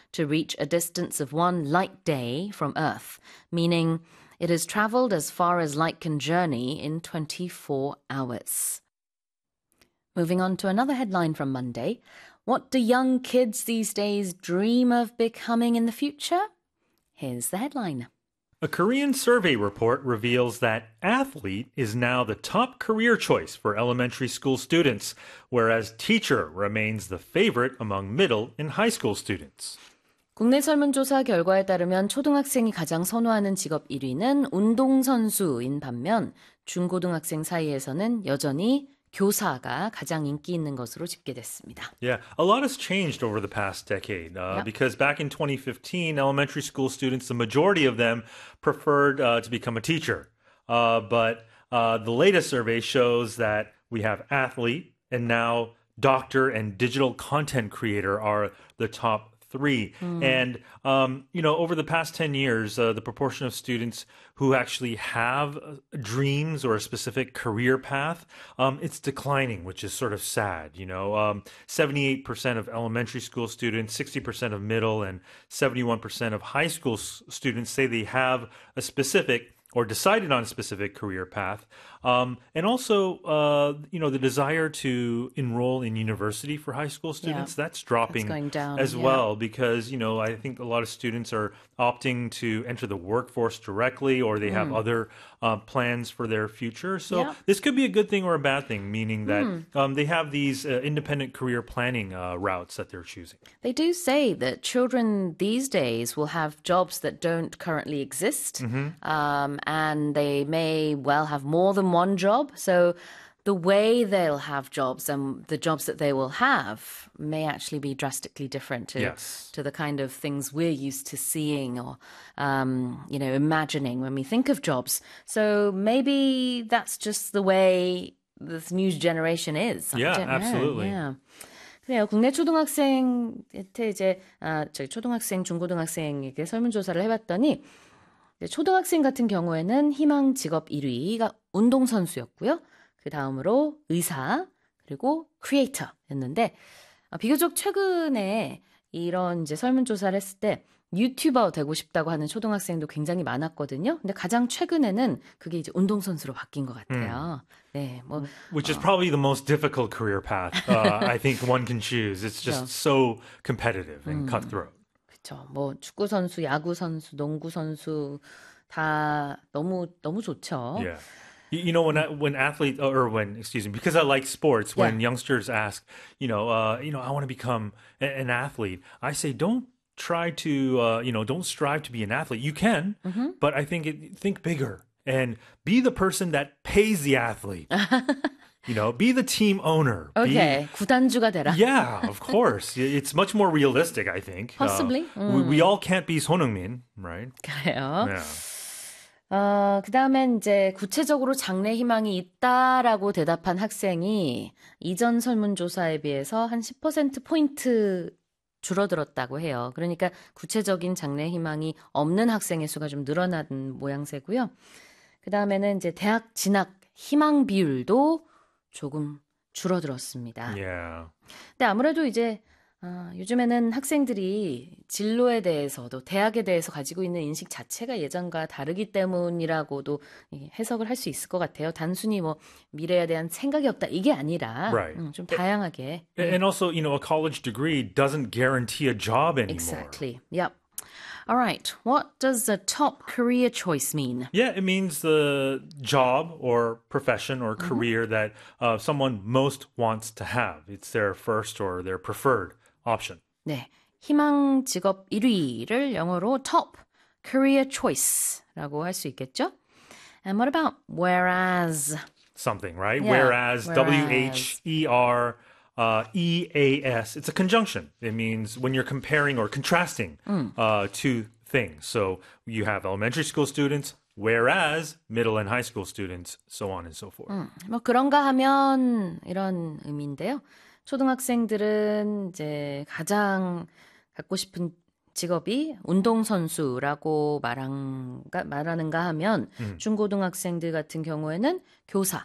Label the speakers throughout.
Speaker 1: to reach a distance of one light day from Earth, meaning it has traveled as far as light can journey in 24 hours. Moving on to another headline from Monday. What do young kids these days dream of becoming in the future? Here's the headline.
Speaker 2: A Korean survey report reveals that athlete is now the top career choice for elementary school students, whereas teacher remains the favorite among middle and high school students.
Speaker 1: 국내 설문조사 결과에 따르면 초등학생이 가장 선호하는 직업 1위는 운동선수인 반면 중고등학생 사이에서는 여전히 교사가 가장 인기 있는 것으로 집계됐습니다.
Speaker 2: Yeah, a lot has changed over the past decade because back in 2015, elementary school students, the majority of them preferred to become a teacher. But the latest survey shows that we have athlete and now doctor and digital content creator are the top three. And, over the past 10 years, the proportion of students who actually have dreams or a specific career path, it's declining, which is sort of sad. 78% of elementary school students, 60% of middle, and 71% of high school students say they have a specific or decided on a specific career path. And also, the desire to enroll in university for high school students, that's dropping
Speaker 1: going down,
Speaker 2: as well because, I think a lot of students are opting to enter the workforce directly or they have other plans for their future. So this could be a good thing or a bad thing, meaning that they have these independent career planning routes that they're choosing.
Speaker 1: They do say that children these days will have jobs that don't currently exist, and they may well have more than one job. So the way they'll have jobs and the jobs that they will have may actually be drastically different to the kind of things we're used to seeing or, imagining when we think of jobs. So maybe that's just the way this new generation is.
Speaker 2: Yeah, absolutely.
Speaker 1: Yeah. 그래요. 국내 초등학생한테 이제 초등학생, 중고등학생에게 설문조사를 해봤더니 초등학생 같은 경우에는 희망 직업 1위가 운동선수였고요. 그 다음으로 의사, 그리고 크리에이터였는데 비교적 최근에 이런 이제 설문조사를 했을 때 유튜버 되고 싶다고 하는 초등학생도 굉장히 많았거든요. 근데 가장 최근에는 그게 이제 운동선수로 바뀐 것 같아요. 네,
Speaker 2: Which is probably the most difficult career path I think one can choose. It's just so competitive and cutthroat.
Speaker 1: 그렇죠. 축구 선수, 야구 선수, 농구 선수 다 너무 좋죠.
Speaker 2: Yeah. When athletes because I like sports, when youngsters ask, I want to become an athlete, I say don't try to, don't strive to be an athlete. You can, but I think bigger and be the person that pays the athlete. Be the team owner.
Speaker 1: Okay, 구단주가 되라.
Speaker 2: Yeah, of course. It's much more realistic, I think.
Speaker 1: Possibly.
Speaker 2: We all can't be 손흥민, right?
Speaker 1: 그래요.
Speaker 2: Yeah.
Speaker 1: 그 다음에 이제 구체적으로 장래 희망이 있다라고 대답한 학생이 이전 설문조사에 비해서 한 10%포인트 줄어들었다고 해요. 그러니까 구체적인 장래 희망이 없는 학생의 수가 좀 늘어난 모양새고요. 그 다음에는 이제 대학 진학 희망 비율도 조금 줄어들었습니다.
Speaker 2: Yeah.
Speaker 1: 근데 아무래도 이제 요즘에는 학생들이 진로에 대해서도 대학에 대해서 가지고 있는 인식 자체가 예전과 다르기 때문이라고도 해석을 할 수 있을 것 같아요. 단순히 미래에 대한 생각이 없다 이게 아니라 좀 다양하게.
Speaker 2: And also, a college degree doesn't guarantee a job anymore.
Speaker 1: Exactly. Yep. All right. What does the top career choice mean?
Speaker 2: Yeah, it means the job or profession or career that someone most wants to have. It's their first or their preferred option.
Speaker 1: 네, 희망 직업 1위를 영어로 top career choice라고 할 수 있겠죠? And what about whereas?
Speaker 2: Something, right?
Speaker 1: Yeah,
Speaker 2: whereas. W-H-E-R EAS. It's a conjunction. It means when you're comparing or contrasting two things. So you have elementary school students, whereas middle and high school students, so on and so forth.
Speaker 1: 그런가 하면 이런 의미인데요. 초등학생들은 이제 가장 갖고 싶은 직업이 운동선수라고 말하는가 하면 중고등학생들 같은 경우에는 교사.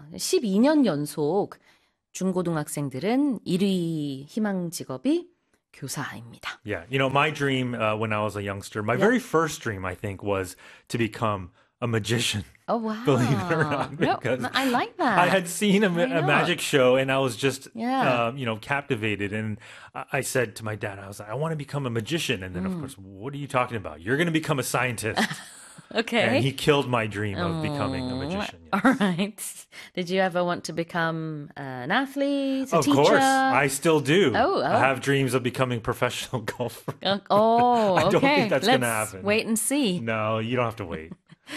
Speaker 1: 12년 연속 중고등학생들은 1위 희망 직업이 교사입니다.
Speaker 2: Yeah, my dream when I was a youngster, my very first dream, I think, was to become a magician.
Speaker 1: Oh, wow.
Speaker 2: Believe it or not,
Speaker 1: No,
Speaker 2: because
Speaker 1: I like that.
Speaker 2: I had seen a
Speaker 1: not?
Speaker 2: magic show and I was just,
Speaker 1: Yeah.
Speaker 2: captivated. And I said to my dad, I was like, I want to become a magician. And then, of course, what are you talking about? You're going to become a scientist.
Speaker 1: Okay.
Speaker 2: And he killed my dream of becoming a magician.
Speaker 1: All right. Did you ever want to become an athlete, a
Speaker 2: Of
Speaker 1: teacher?
Speaker 2: course, I still do.
Speaker 1: Oh.
Speaker 2: I have dreams of becoming a professional golfer.
Speaker 1: Oh,
Speaker 2: I
Speaker 1: okay.
Speaker 2: don't think that's going to
Speaker 1: Let's
Speaker 2: happen.
Speaker 1: wait and see.
Speaker 2: No, you don't have to wait.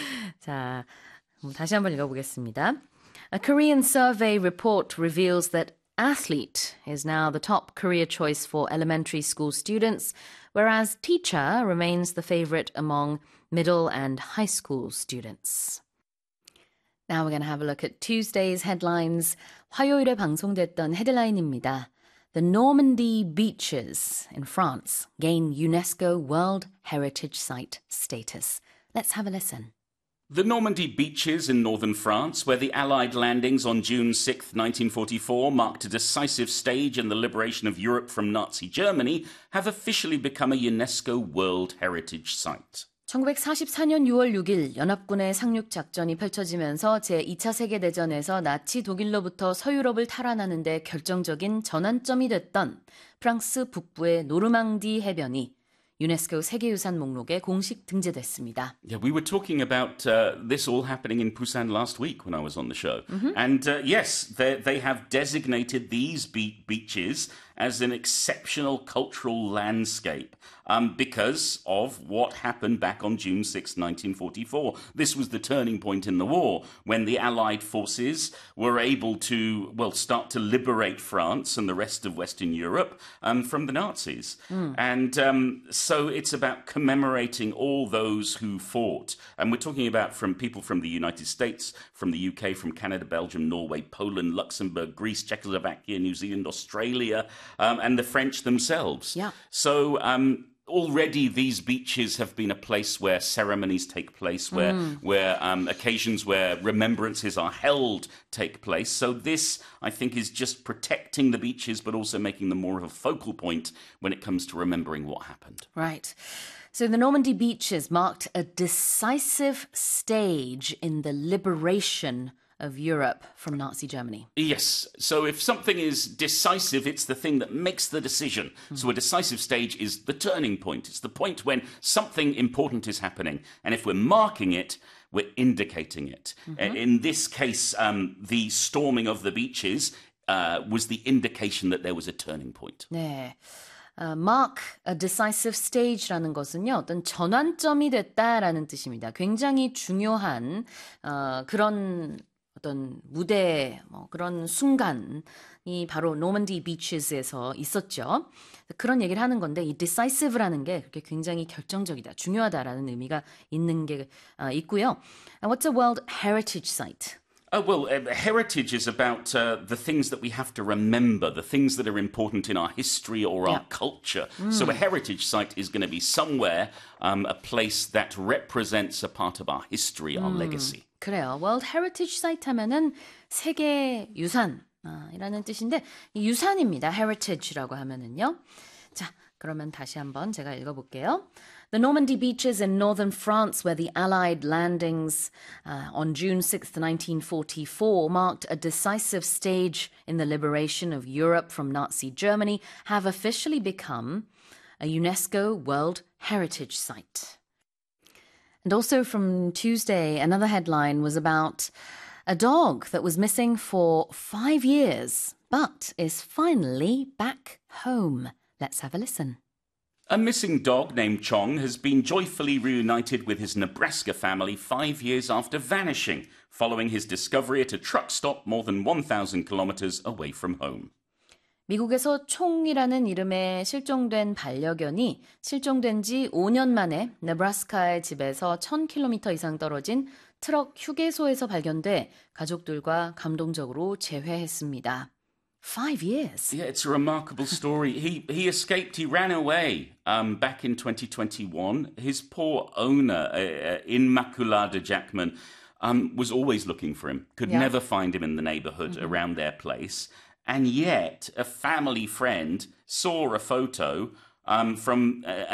Speaker 1: 자, 다시 한번 읽어보겠습니다. A Korean survey report reveals that athlete is now the top career choice for elementary school students, whereas teacher remains the favorite among middle and high school students. Now we're going to have a look at Tuesday's headlines. 화요일에 방송됐던 헤드라인입니다. The Normandy beaches in France gain UNESCO World Heritage Site status. Let's have a listen.
Speaker 3: The Normandy beaches in northern France, where the Allied landings on June 6, 1944 marked a decisive stage in the liberation of Europe from Nazi Germany, have officially become a UNESCO World Heritage Site.
Speaker 1: 1944년 6월 6일 연합군의 상륙 작전이 펼쳐지면서 제2차 세계대전에서 나치 독일로부터 서유럽을 탈환하는 데 결정적인 전환점이 됐던 프랑스 북부의 노르망디 해변이 유네스코 세계유산 목록에 공식 등재됐습니다.
Speaker 3: Yeah, we were talking about this all happening in Busan last week when I was on the show. And yes, they have designated these beaches as an exceptional cultural landscape because of what happened back on June 6, 1944. This was the turning point in the war when the Allied forces were able to, start to liberate France and the rest of Western Europe from the Nazis. And so it's about commemorating all those who fought. And we're talking about from people from the United States, from the UK, from Canada, Belgium, Norway, Poland, Luxembourg, Greece, Czechoslovakia, New Zealand, Australia, and the French themselves.
Speaker 1: Yeah.
Speaker 3: So already these beaches have been a place where ceremonies take place, where occasions where remembrances are held take place. So this, I think, is just protecting the beaches, but also making them more of a focal point when it comes to remembering what happened.
Speaker 1: Right. So the Normandy beaches marked a decisive stage in the liberation of Europe from Nazi Germany.
Speaker 3: Yes. So if something is decisive, it's the thing that makes the decision. So a decisive stage is the turning point. It's the point when something important is happening. And if we're marking it, we're indicating it. In this case, the storming of the beaches was the indication that there was a turning point.
Speaker 1: 네. Mark a decisive stage라는 것은요, 어떤 전환점이 됐다라는 뜻입니다. 굉장히 중요한 그런 어떤 무대, 그런 순간이 바로 노먼디 비치스에서 있었죠. 그런 얘기를 하는 건데 이 decisive라는 게 그렇게 굉장히 결정적이다, 중요하다라는 의미가 있는 게 있고요. And what's a World Heritage Site?
Speaker 3: Heritage is about the things that we have to remember, the things that are important in our history or our culture. So a heritage site is going to be somewhere, a place that represents a part of our history, our legacy.
Speaker 1: 그래요. World Heritage Site 하면은 세계 유산이라는 뜻인데 이 유산입니다. Heritage라고 하면은요. 자, 그러면 다시 한번 제가 읽어볼게요. The Normandy beaches in northern France, where the Allied landings on June 6, 1944, marked a decisive stage in the liberation of Europe from Nazi Germany, have officially become a UNESCO World Heritage Site. And also from Tuesday, another headline was about a dog that was missing for 5 years, but is finally back home. Let's have a listen.
Speaker 3: A missing dog named Chong has been joyfully reunited with his Nebraska family 5 years after vanishing, following his discovery at a truck stop more than 1,000 kilometers away from home.
Speaker 1: 미국에서 총이라는 이름의 실종된 반려견이 실종된 지 5년 만에 네브라스카의 집에서 1,000km 이상 떨어진 트럭 휴게소에서 발견돼 가족들과 감동적으로 재회했습니다. 5 years.
Speaker 3: Yeah, it's a remarkable story. He escaped. He ran away back in 2021. His poor owner, Immaculada Jackman, was always looking for him. Could never find him in the neighborhood around their place. and yet a family friend saw a photo from